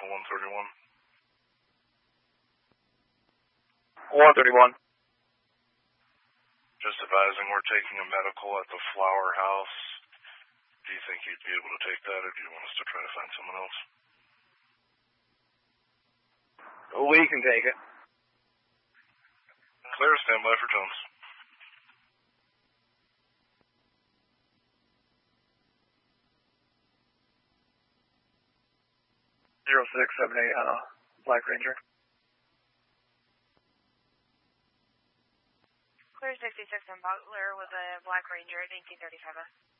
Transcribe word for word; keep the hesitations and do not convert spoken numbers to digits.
one thirty-one. one thirty-one. Just advising we're taking a medical at the Flower House. Do you think you'd be able to take that, or do you want us to try to find someone else? We can take it. Clear, stand by for Jones. zero six seven eight, uh, Black Ranger. Clear sixty-six and Butler with a Black Ranger at eighteen thirty-seven.